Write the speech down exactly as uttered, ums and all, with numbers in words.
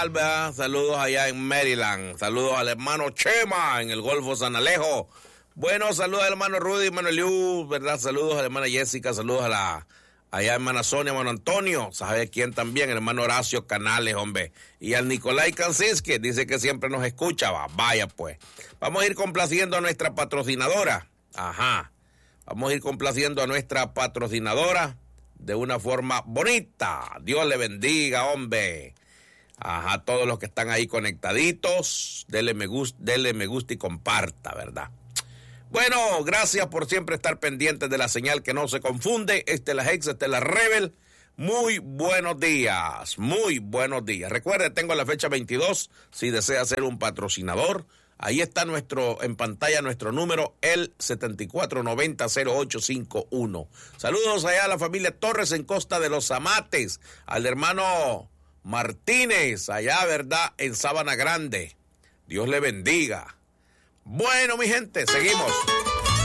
¿verdad? Saludos allá en Maryland. Saludos al hermano Chema en el Golfo San Alejo. Bueno, saludos al hermano Rudy, hermano Eliú, ¿verdad? Saludos a la hermana Jessica, saludos a la allá hermana Sonia, hermano Antonio, ¿sabe quién también? El hermano Horacio Canales, hombre. Y al Nicolai Kansinski, dice que siempre nos escucha, va, vaya pues. Vamos a ir complaciendo a nuestra patrocinadora. Ajá. Vamos a ir complaciendo a nuestra patrocinadora de una forma bonita. Dios le bendiga, hombre. Ajá, todos los que están ahí conectaditos, denle me gusta, denle me gusta y comparta, ¿verdad? Bueno, gracias por siempre estar pendientes de la señal que no se confunde. Este es la Hex, este es la Rebel. Muy buenos días, muy buenos días. Recuerde, tengo la fecha veintidós, si desea ser un patrocinador. Ahí está nuestro, en pantalla nuestro número, el setenta y cuatro noventa cero ocho cincuenta y uno. Saludos allá a la familia Torres en Costa de los Amates, al hermano Martínez, allá, ¿verdad?, en Sabana Grande. Dios le bendiga. Bueno, mi gente, seguimos.